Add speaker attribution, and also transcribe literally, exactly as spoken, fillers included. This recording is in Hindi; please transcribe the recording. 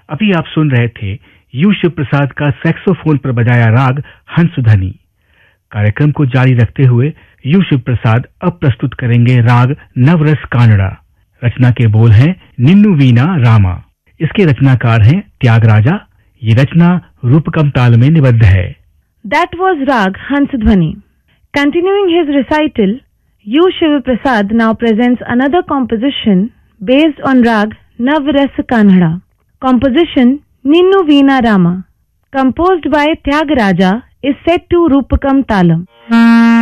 Speaker 1: अभी आप सुन रहे थे यू शिव प्रसाद का सैक्सोफोन पर बजाया राग हंसध्वनि। कार्यक्रम को जारी रखते हुए यू शिव प्रसाद अब प्रस्तुत करेंगे राग नवरस कानड़ा। रचना के बोल हैं निन्नु वीणा रामा। इसके रचनाकार हैं त्यागराजा। ये रचना रूपकम ताल में निबद्ध है।
Speaker 2: That was Rag Hansdhwani. Continuing his recital, U. Shiva Prasad now presents another composition based on Rag Navras Kanhada. Composition Ninnu Veena Rama, composed by Tyagaraja, is set to Rupakam Talam.